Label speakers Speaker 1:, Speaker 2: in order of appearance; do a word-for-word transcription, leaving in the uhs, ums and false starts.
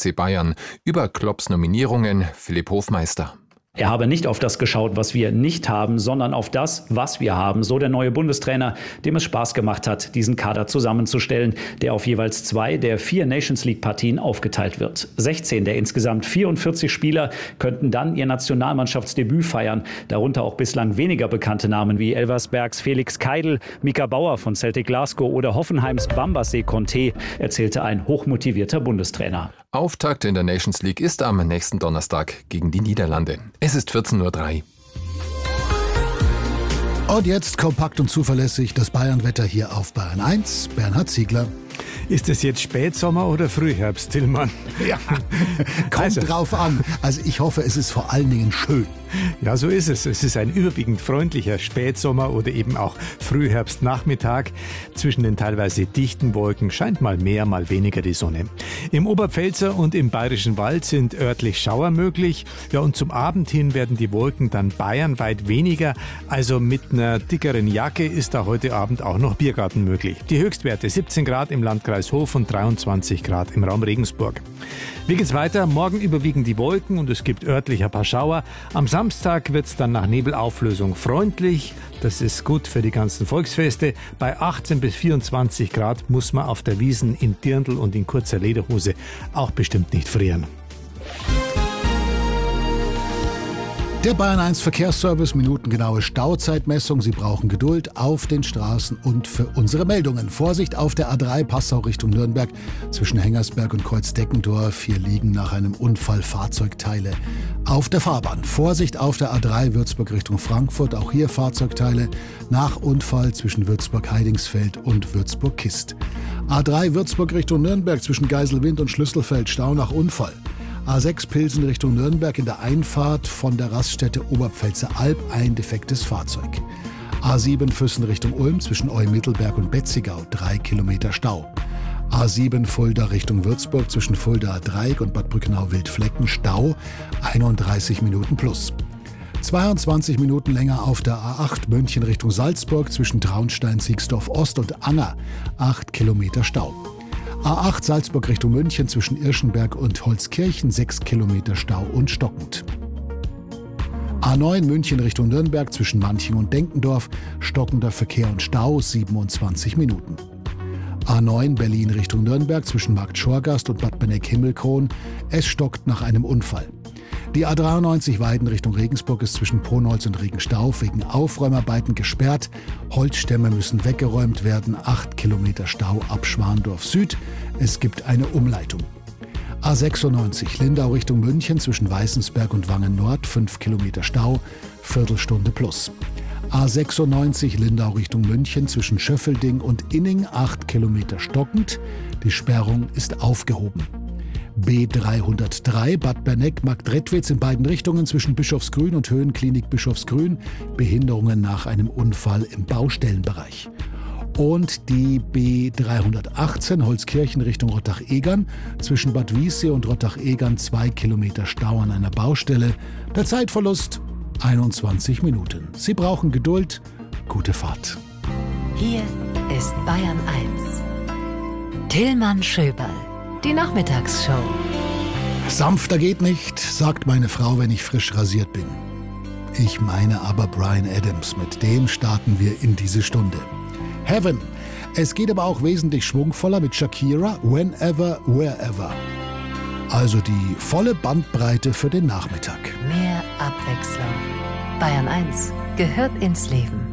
Speaker 1: C Bayern. Über Klopps Nominierungen Philipp Hofmeister.
Speaker 2: Er habe nicht auf das geschaut, was wir nicht haben, sondern auf das, was wir haben, so der neue Bundestrainer, dem es Spaß gemacht hat, diesen Kader zusammenzustellen, der auf jeweils zwei der vier Nations-League-Partien aufgeteilt wird. sechzehn der insgesamt vierundvierzig Spieler könnten dann ihr Nationalmannschaftsdebüt feiern, darunter auch bislang weniger bekannte Namen wie Elversbergs Felix Keidl, Mika Bauer von Celtic Glasgow oder Hoffenheims Bambassé Conté, erzählte ein hochmotivierter Bundestrainer.
Speaker 1: Auftakt in der Nations League ist am nächsten Donnerstag gegen die Niederlande. Es ist vierzehn Uhr drei.
Speaker 3: Und jetzt kompakt und zuverlässig das Bayernwetter hier auf Bayern eins. Bernhard Ziegler.
Speaker 4: Ist es jetzt Spätsommer oder Frühherbst, Tillmann?
Speaker 3: Ja, kommt also drauf an. Also ich hoffe, es ist vor allen Dingen schön.
Speaker 4: Ja, so ist es. Es ist ein überwiegend freundlicher Spätsommer oder eben auch Frühherbstnachmittag. Zwischen den teilweise dichten Wolken scheint mal mehr, mal weniger die Sonne. Im Oberpfälzer und im Bayerischen Wald sind örtlich Schauer möglich. Ja, und zum Abend hin werden die Wolken dann bayernweit weniger. Also mit einer dickeren Jacke ist da heute Abend auch noch Biergarten möglich. Die Höchstwerte siebzehn Grad im Landkreis Hof und dreiundzwanzig Grad im Raum Regensburg. Wie geht's weiter? Morgen überwiegen die Wolken und es gibt örtlich ein paar Schauer. Am Samstag wird's dann nach Nebelauflösung freundlich. Das ist gut für die ganzen Volksfeste. Bei achtzehn bis vierundzwanzig Grad muss man auf der Wiesn in Dirndl und in kurzer Lederhose auch bestimmt nicht frieren.
Speaker 3: Der Bayern eins Verkehrsservice, minutengenaue Stauzeitmessung. Sie brauchen Geduld auf den Straßen und für unsere Meldungen. Vorsicht auf der A drei Passau Richtung Nürnberg zwischen Hengersberg und Kreuzdeckendorf. Hier liegen nach einem Unfall Fahrzeugteile auf der Fahrbahn. Vorsicht auf der A drei Würzburg Richtung Frankfurt. Auch hier Fahrzeugteile nach Unfall zwischen Würzburg-Heidingsfeld und Würzburg-Kist. A drei Würzburg Richtung Nürnberg zwischen Geiselwind und Schlüsselfeld. Stau nach Unfall. A sechs Pilsen Richtung Nürnberg in der Einfahrt von der Raststätte Oberpfälzer Alb ein defektes Fahrzeug. A sieben Füssen Richtung Ulm zwischen Eumittelberg und Betzigau drei Kilometer Stau. A sieben Fulda Richtung Würzburg zwischen Fuldaer Dreieck und Bad Brückenau-Wildflecken Stau einunddreißig Minuten plus. zweiundzwanzig Minuten länger auf der A acht München Richtung Salzburg zwischen Traunstein-Siegsdorf Ost und Anger acht Kilometer Stau. A acht Salzburg Richtung München zwischen Irschenberg und Holzkirchen sechs Kilometer Stau und stockend. A neun München Richtung Nürnberg zwischen Manching und Denkendorf stockender Verkehr und Stau siebenundzwanzig Minuten. A neun Berlin Richtung Nürnberg zwischen Markt Schorgast und Bad Benneck-Himmelkron. Es stockt nach einem Unfall. Die A dreiundneunzig Weiden Richtung Regensburg ist zwischen Ponholz und Regenstauf wegen Aufräumarbeiten gesperrt. Holzstämme müssen weggeräumt werden. acht Kilometer Stau ab Schwandorf Süd. Es gibt eine Umleitung. A sechsundneunzig Lindau Richtung München zwischen Weißensberg und Wangen Nord. fünf Kilometer Stau, Viertelstunde plus. A sechsundneunzig Lindau Richtung München zwischen Schöffelding und Inning. acht Kilometer stockend. Die Sperrung ist aufgehoben. B dreihundertdrei Bad Berneck-Marktredwitz in beiden Richtungen zwischen Bischofsgrün und Höhenklinik Bischofsgrün. Behinderungen nach einem Unfall im Baustellenbereich. Und die B dreihundertachtzehn Holzkirchen Richtung Rottach-Egern zwischen Bad Wiessee und Rottach-Egern zwei Kilometer Stau an einer Baustelle. Der Zeitverlust einundzwanzig Minuten. Sie brauchen Geduld. Gute Fahrt.
Speaker 5: Hier ist Bayern eins. Tillmann Schöberl. Die Nachmittagsshow.
Speaker 3: Sanfter geht nicht, sagt meine Frau, wenn ich frisch rasiert bin. Ich meine aber Bryan Adams, mit dem starten wir in diese Stunde. Heaven. Es geht aber auch wesentlich schwungvoller mit Shakira, Whenever, Wherever. Also die volle Bandbreite für den Nachmittag.
Speaker 5: Mehr Abwechslung. Bayern eins gehört ins Leben.